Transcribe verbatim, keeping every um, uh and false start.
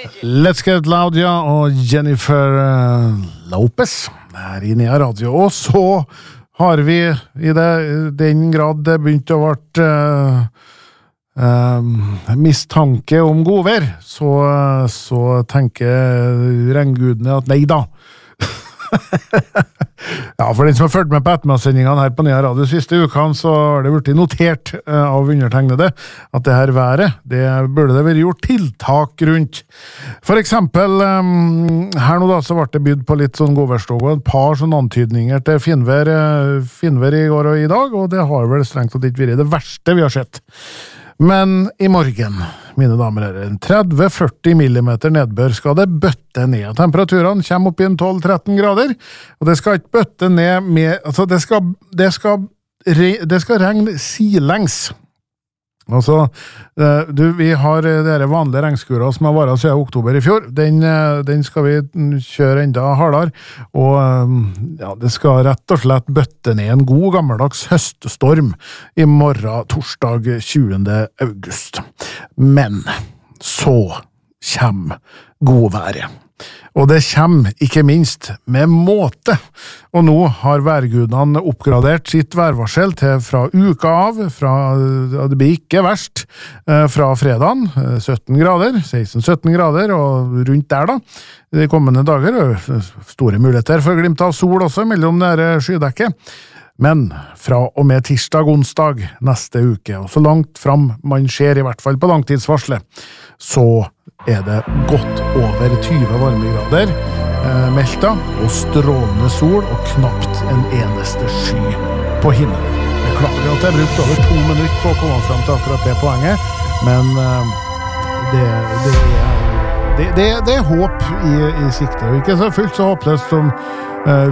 Let's Get Loud, ja, og Jennifer uh, Lopez her i Nea Radio. Og så har vi i det, den grad det begynte å vært uh, uh, mistanke om godvær, så, så tenker regngudene at nei da. Ja, for den som har følt med på ettermiddagssendingene her på Nea Radio siste ukene, så har det blitt notert uh, av undertegnede at det her været, det burde det være gjort tiltak rundt. For eksempel, um, her nå da, så ble det bydd på litt sånn godværstog og et par sånne antydninger til finvær, uh, finvær i går og i dag, og det har vel strengt tatt ikke vært det verste vi har sett. Men i morgen, mine damer og herrer, tretti til førti millimeter nedbør skal det bøtte ned. Temperaturene kommer opp i en tolv til tretten grader, og det skal ikke bøtte ned med, altså det skal, det skal, det skal regne silengs. Altså, du, vi har dere vanlige regnskurer som har vært siden oktober i fjor. Den, den skal vi kjøre enda hardere, og ja, det skal rett og slett bøtte ned en god gammeldags høststorm i morgen, torsdag tjuende august. Men så kommer godværet. Og det kommer, ikke minst, med måte. Og nå har værgudene oppgradert sitt værvarsel til fra uka av, fra, det blir ikke verst, fra fredagen, sytten grader, seksten til sytten grader, og rundt der da, de kommende dager, store muligheter for glimt av sol også, mellom dere skydekket. Men fra og med tirsdag, onsdag neste uke, og så langt fram man ser i hvert fall på langtidsvarslet, så er det godt over tyve varmegrader eh, melta, og strålende sol, og knapt en eneste sky på himmelen. Jeg klarer at jeg brukte over to minutter på å komme frem til akkurat det poenget, men eh, det, det, er, det, det, det er håp i, i sikte, og ikke så fullt så håpløst som Uh,